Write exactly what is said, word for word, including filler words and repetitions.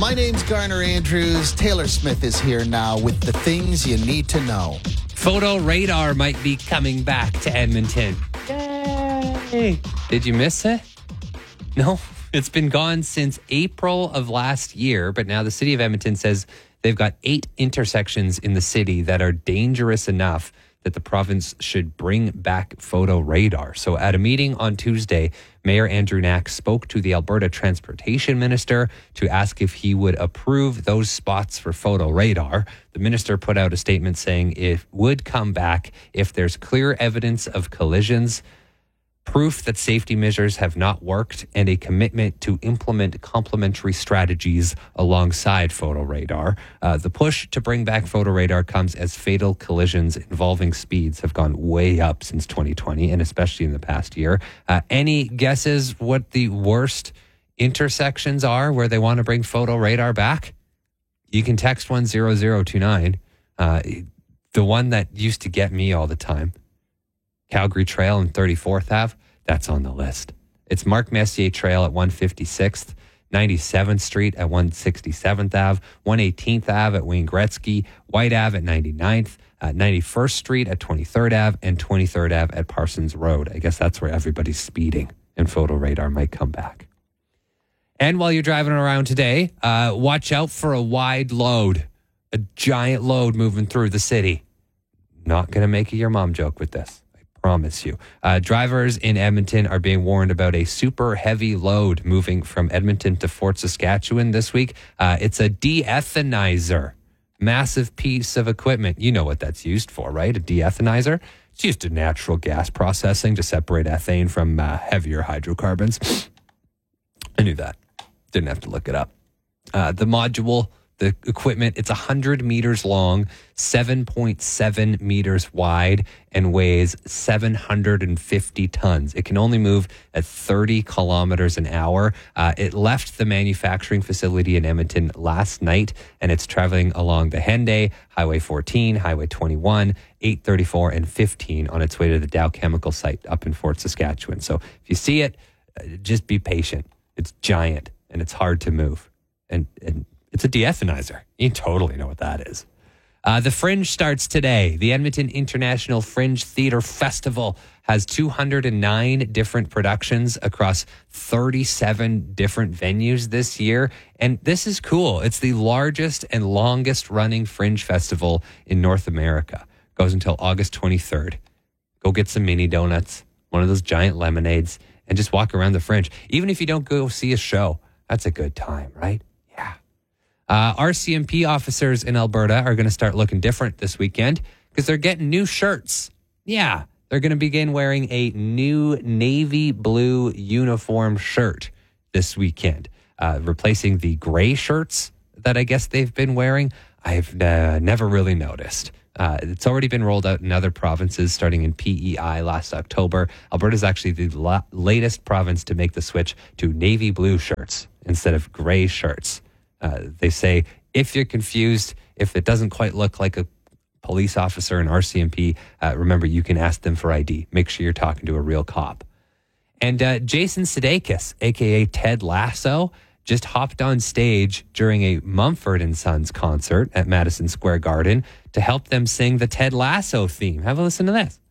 My name's Garner Andrews. Taylor Smith is here now with the things you need to know. Photo radar might be coming back to Edmonton. Yay! Did you miss it? No, it's been gone since April of last year, but now the city of Edmonton says they've got eight intersections in the city that are dangerous enough that the province should bring back photo radar. So at a meeting on Tuesday, Mayor Andrew Knack spoke to the Alberta Transportation Minister to ask if he would approve those spots for photo radar. The minister put out a statement saying it would come back if there's clear evidence of collisions, proof that safety measures have not worked, and a commitment to implement complementary strategies alongside photo radar. Uh, the push to bring back photo radar comes as fatal collisions involving speeds have gone way up since twenty twenty, and especially in the past year. Uh, any guesses what the worst intersections are where they want to bring photo radar back? You can text one zero zero two nine. Uh, the one that used to get me all the time, Calgary Trail and thirty-fourth Avenue, that's on the list. It's Mark Messier Trail at one fifty-sixth, ninety-seventh Street at one sixty-seventh Avenue, one eighteenth Avenue at Wayne Gretzky, White Avenue at ninety-ninth, uh, ninety-first Street at twenty-third Avenue, and twenty-third Avenue at Parsons Road. I guess that's where everybody's speeding, and photo radar might come back. And while you're driving around today, uh, watch out for a wide load, a giant load moving through the city. Not going to make a your mom joke with this. Promise you. Uh, drivers in Edmonton are being warned about a super heavy load moving from Edmonton to Fort Saskatchewan this week. Uh, it's a de-ethanizer, massive piece of equipment. You know what that's used for, right? A de-ethanizer. It's used to natural gas processing to separate ethane from uh, heavier hydrocarbons. I knew that. Didn't have to look it up. Uh, the module, the equipment, it's one hundred meters long, seven point seven meters wide, and weighs seven hundred fifty tons. It can only move at thirty kilometers an hour. Uh, it left the manufacturing facility in Edmonton last night, and it's traveling along the Henday, Highway fourteen, Highway twenty-one, eight thirty-four, and fifteen on its way to the Dow Chemical site up in Fort Saskatchewan. So if you see it, uh, just be patient. It's giant, and it's hard to move. And, and It's a de-ethanizer. You totally know what that is. Uh, the Fringe starts today. The Edmonton International Fringe Theatre Festival has two hundred nine different productions across thirty-seven different venues this year. And this is cool. It's the largest and longest running Fringe festival in North America. Goes until August twenty-third. Go get some mini donuts, one of those giant lemonades, and just walk around the Fringe. Even if you don't go see a show, that's a good time, right? Uh, R C M P officers in Alberta are going to start looking different this weekend because they're getting new shirts. Yeah, they're going to begin wearing a new navy blue uniform shirt this weekend, uh, replacing the gray shirts that I guess they've been wearing. I've uh, never really noticed. Uh, it's already been rolled out in other provinces starting in P E I last October. Alberta is actually the la- latest province to make the switch to navy blue shirts instead of gray shirts. Uh, they say if you're confused, if it doesn't quite look like a police officer in R C M P, uh, remember, you can ask them for I D. Make sure you're talking to a real cop. And uh, Jason Sudeikis, a k a. Ted Lasso, just hopped on stage during a Mumford and Sons concert at Madison Square Garden to help them sing the Ted Lasso theme. Have a listen to this.